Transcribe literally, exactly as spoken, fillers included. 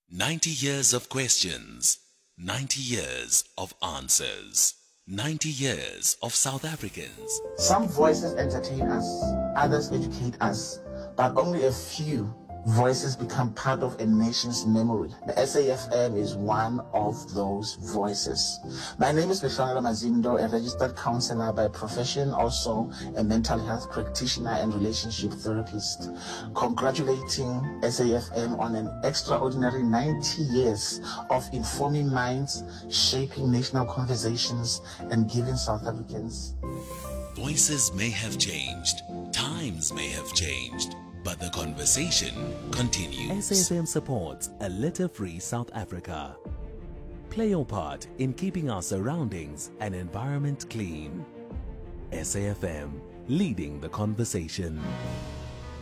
ninety years of questions, ninety years of answers, ninety years of South Africans. Some voices entertain us, others educate us, but only a few voices become part of a nation's memory. The S A F M is one of those voices. My name is Beshwana Mazindo, a registered counselor by profession, also a mental health practitioner and relationship therapist. Congratulating S A F M on an extraordinary ninety years of informing minds, shaping national conversations, and giving South Africans. Voices may have changed, times may have changed, but the conversation continues. S A F M supports a litter-free South Africa. Play your part in keeping our surroundings and environment clean. S A F M, leading the conversation.